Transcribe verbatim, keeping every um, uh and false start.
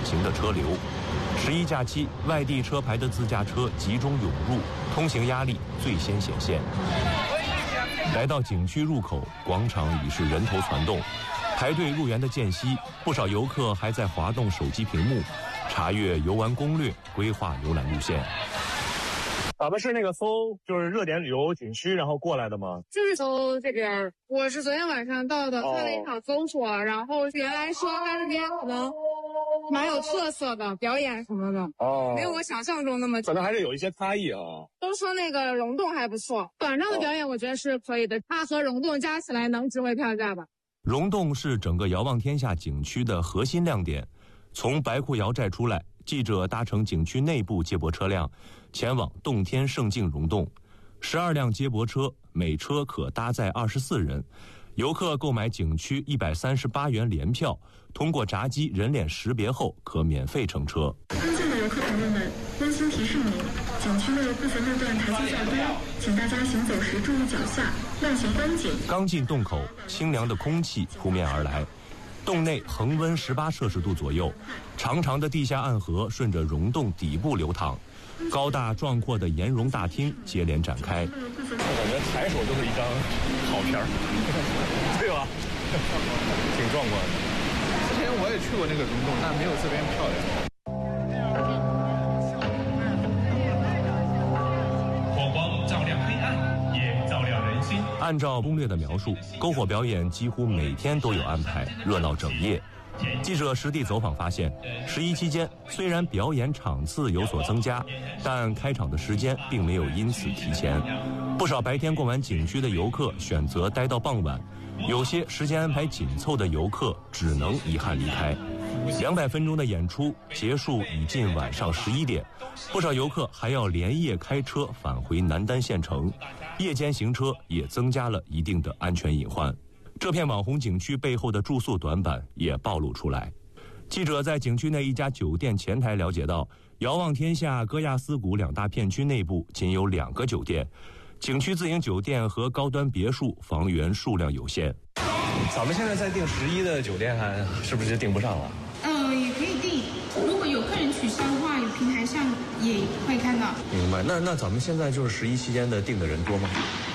行的车流。十一假期，外地车牌的自驾车集中涌入，通行压力最先显现。来到景区入口，广场已是人头攒动，排队入园的间隙，不少游客还在滑动手机屏幕，查阅游玩攻略，规划游览路线。 咱们是那个搜就是热点旅游景区，然后过来的吗？ 就是搜这边，我是昨天晚上到的，做了一场搜索，哦、然后原来说它这边可能蛮有特色的，表演什么的，哦，没有我想象中那么， 可能还是有一些差异啊。 都说那个溶洞还不错，晚上的表演我觉得是可以的，它和溶洞加起来能值回票价吧。 溶洞是整个遥望天下景区的核心亮点，从白库瑶寨出来。记者搭乘景区内部接驳车辆，前往洞天胜境溶洞。十二辆接驳车，每车可搭载二十四人。游客购买景区一百三十八元联票，通过闸机人脸识别后，可免费乘车。 尊敬的游客朋友们，温馨提示您，景区的部分路段台阶较多，请大家行走时注意脚下，慢行观景。 刚进洞口，清凉的空气扑面而来。洞内恒温十八摄氏度左右，长长的地下暗河顺着溶洞底部流淌，高大壮阔的岩溶大厅接连展开。 我感觉抬手就是一张好片儿，对吧？挺壮观的。 之前我也去过那个溶洞，但没有这边漂亮。 火光照亮黑暗，也照亮人心。 按照攻略的描述，篝火表演几乎每天都有安排，热闹整夜。记者实地走访发现，十一期间虽然表演场次有所增加，但开场的时间并没有因此提前。不少白天逛完景区的游客选择待到傍晚，有些时间安排紧凑的游客只能遗憾离开。两百分钟的演出结束已近晚上十一点，不少游客还要连夜开车返回南丹县城，夜间行车也增加了一定的安全隐患。这片网红景区背后的住宿短板也暴露出来。记者在景区内一家酒店前台了解到，遥望天下、戈亚斯谷两大片区内部仅有两个酒店，景区自营酒店和高端别墅房源数量有限。 咱们现在在订十一的酒店，还是不是订不上了？ 呃，也可以订，如果有客人取消的话，平台上也会看到。 明白。那那咱们现在就是十一期间的订的人多吗？